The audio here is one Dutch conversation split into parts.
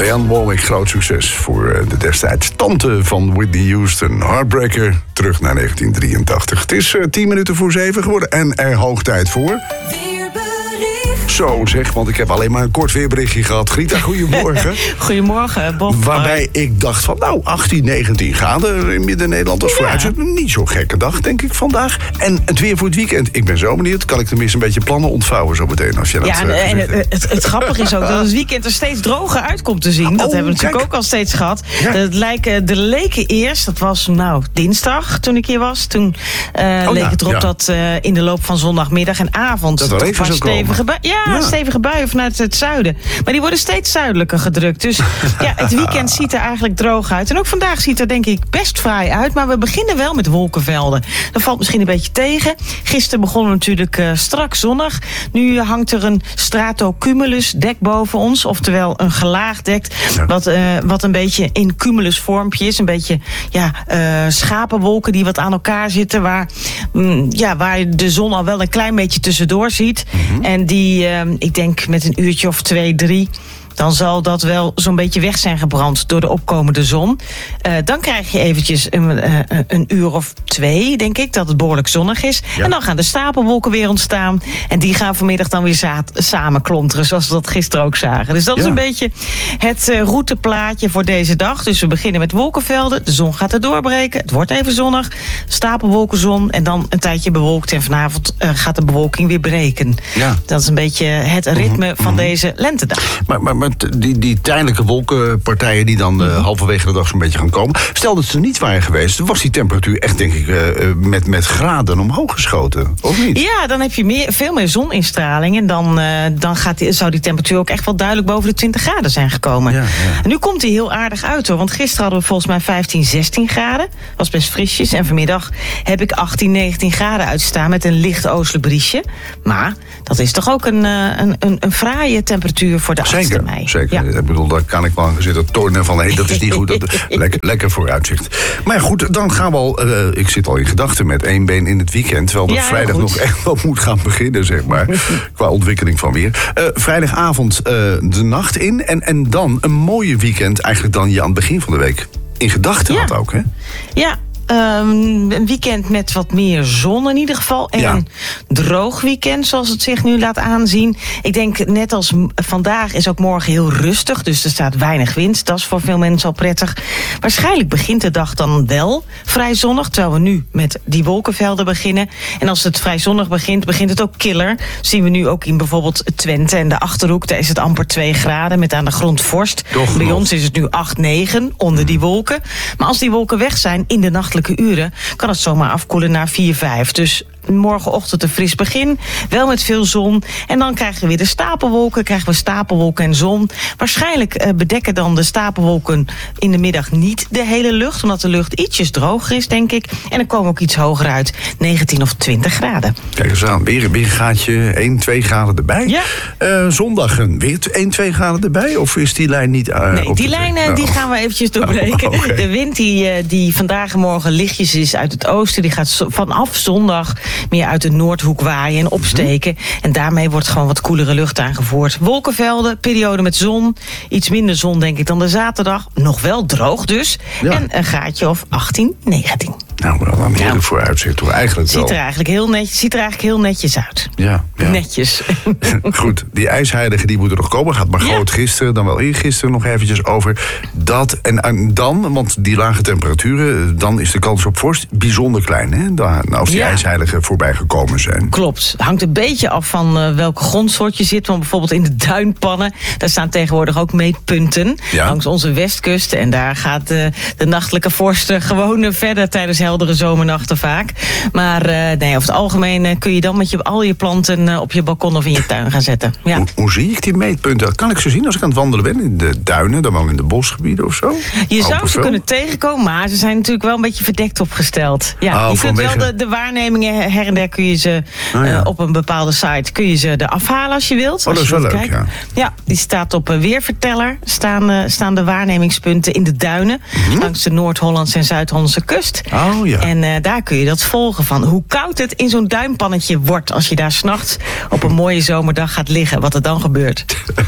Dionne Warwick, groot succes voor de destijds tante van Whitney Houston. Heartbreaker, terug naar 1983. Het is 10 minuten voor 7 geworden en er hoog tijd voor... Zo zeg, want ik heb alleen maar een kort weerberichtje gehad. Grieta, goedemorgen. Goedemorgen, Bob. Waarbij ik dacht van, 18, 19 graden in Midden-Nederland als vooruitzicht. Niet zo'n gekke dag, denk ik, vandaag. En het weer voor het weekend. Ik ben zo benieuwd. Kan ik tenminste een beetje plannen ontvouwen zo meteen? Als je dat, het grappige is ook dat het weekend er steeds droger uit komt te zien. Dat hebben we natuurlijk ook al steeds gehad. Ja. Er leken eerst, dat was dinsdag toen ik hier was. Toen leek het erop dat in de loop van zondagmiddag en avond... Dat er even stevige stevige buien vanuit het zuiden. Maar die worden steeds zuidelijker gedrukt. Dus het weekend ziet er eigenlijk droog uit. En ook vandaag ziet er denk ik best fraai uit. Maar we beginnen wel met wolkenvelden. Dat valt misschien een beetje tegen. Gisteren begonnen we natuurlijk strak zonnig. Nu hangt er een stratocumulus dek boven ons. Oftewel een gelaagd dek. Wat een beetje in cumulus vormpje is. Een beetje schapenwolken die wat aan elkaar zitten. Waar de zon al wel een klein beetje tussendoor ziet. Mm-hmm. En die, ik denk met een uurtje of 2, 3... dan zal dat wel zo'n beetje weg zijn gebrand door de opkomende zon. Dan krijg je eventjes een uur of 2, denk ik, dat het behoorlijk zonnig is. Ja. En dan gaan de stapelwolken weer ontstaan. En die gaan vanmiddag dan weer samen klonteren, zoals we dat gisteren ook zagen. Dus dat is een beetje het routeplaatje voor deze dag. Dus we beginnen met wolkenvelden. De zon gaat er doorbreken. Het wordt even zonnig. Stapelwolken, zon. En dan een tijdje bewolkt. En vanavond gaat de bewolking weer breken. Ja. Dat is een beetje het ritme van deze lentedag. Maar die tijdelijke wolkenpartijen die dan halverwege de dag zo'n beetje gaan komen. Stel dat ze niet waren geweest, was die temperatuur echt, denk ik, met graden omhoog geschoten, of niet? Ja, dan heb je veel meer zoninstraling. En dan zou die temperatuur ook echt wel duidelijk boven de 20 graden zijn gekomen. Ja. En nu komt hij heel aardig uit, hoor. Want gisteren hadden we volgens mij 15, 16 graden. Was best frisjes. En vanmiddag heb ik 18, 19 graden uitstaan met een licht oostelijk briesje. Maar dat is toch ook een fraaie temperatuur voor de 8e mei. Zeker. Ja. Ik bedoel, daar kan ik wel aan zitten tornen van... dat is niet goed, lekker vooruitzicht. Maar goed, dan gaan we al... ik zit al in gedachten met 1 been in het weekend... terwijl dat vrijdag nog echt wel moet gaan beginnen, zeg maar. Qua ontwikkeling van weer. Vrijdagavond de nacht in. En dan een mooie weekend, eigenlijk dan je aan het begin van de week... in gedachten had ook, hè? Ja. Een weekend met wat meer zon in ieder geval. En een droog weekend, zoals het zich nu laat aanzien. Ik denk, net als vandaag is ook morgen heel rustig. Dus er staat weinig wind. Dat is voor veel mensen al prettig. Waarschijnlijk begint de dag dan wel vrij zonnig. Terwijl we nu met die wolkenvelden beginnen. En als het vrij zonnig begint het ook killer. Zien we nu ook in bijvoorbeeld Twente en de Achterhoek. Daar is het amper 2 graden met aan de grond vorst. Bij ons is het nu 8, 9 onder die wolken. Maar als die wolken weg zijn in de nachtelijke uren, kan het zomaar afkoelen naar 4, 5. Dus morgenochtend een fris begin, wel met veel zon. En dan krijgen we weer de stapelwolken, en zon. Waarschijnlijk bedekken dan de stapelwolken in de middag niet de hele lucht, omdat de lucht ietsjes droger is, denk ik. En dan komen we ook iets hoger uit, 19 of 20 graden. Kijk eens aan, weer een gaatje, 1, 2 graden erbij. Ja. Zondag weer 1, 2 graden erbij? Of is die lijn niet... nee, die lijn die gaan we eventjes doorbreken. Okay. De wind die vandaag en morgen lichtjes is uit het oosten, die gaat vanaf zondag meer uit de Noordhoek waaien en opsteken. En daarmee wordt gewoon wat koelere lucht aangevoerd. Wolkenvelden, periode met zon. Iets minder zon, denk ik, dan de zaterdag. Nog wel droog dus. Ja. En een graadje of 18, 19. Nou, maar dan heerlijk vooruitzicht, toch? Eigenlijk ziet er eigenlijk heel netjes uit. Ja. Netjes. Goed, die ijsheilige die moet er nog komen. Gaat maar groot gisteren, dan wel eergisteren nog eventjes over. Dat en dan, want die lage temperaturen, dan is de kans op vorst bijzonder klein, hè? Als die ijsheilige voorbij gekomen zijn. Klopt. Hangt een beetje af van welke grondsoort je zit. Want bijvoorbeeld in de duinpannen, daar staan tegenwoordig ook meetpunten. Ja. Langs onze westkust. En daar gaat de nachtelijke vorst gewoon verder tijdens heldere zomernachten vaak. Maar over het algemeen kun je dan met al je planten op je balkon of in je tuin gaan zetten. Ja. Hoe zie ik die meetpunten? Dat kan ik zo zien als ik aan het wandelen ben in de duinen, dan wel in de bosgebieden of zo? Je zou ze kunnen tegenkomen, maar ze zijn natuurlijk wel een beetje verdekt opgesteld. Ja, je kunt wel de waarnemingen her en der kun je ze op een bepaalde site kun je ze er afhalen als je wilt. Dat is wel leuk, ja. Ja, die staat op Weerverteller. Staan de waarnemingspunten in de duinen. Mm-hmm. Langs de Noord-Hollandse en Zuid-Hollandse kust. Oh ja. En daar kun je dat volgen van hoe koud het in zo'n duimpannetje wordt als je daar 's nachts op een mooie zomerdag gaat liggen. Wat er dan gebeurt.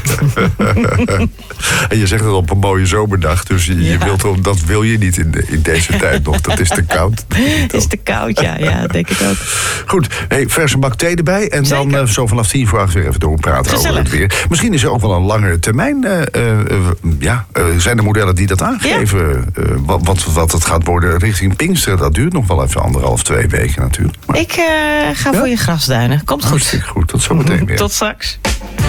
En je zegt het op een mooie zomerdag, dus dat wil je niet in deze tijd nog. Dat is te koud. Het is te koud, ja, denk ik ook. Goed, verse bak thee erbij. En Zeker. Dan zo vanaf 10 voor 8 weer even doorpraten over het weer. Misschien is er ook wel een langere termijn. Zijn er modellen die dat aangeven? Wat het gaat worden richting Pinksteren, dat duurt nog wel even 1,5-2 weken natuurlijk. Maar Ik ga voor je grasduinen. Komt goed. hartstikke goed, tot zometeen weer. Tot straks.